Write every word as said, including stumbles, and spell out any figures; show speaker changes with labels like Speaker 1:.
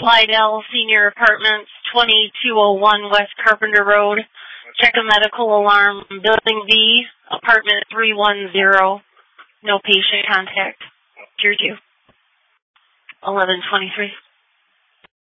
Speaker 1: Slidell Senior Apartments, twenty-two oh one West Carpenter Road. Check a medical alarm. Building V, apartment three one zero. No patient contact. Tier two. eleven twenty-three.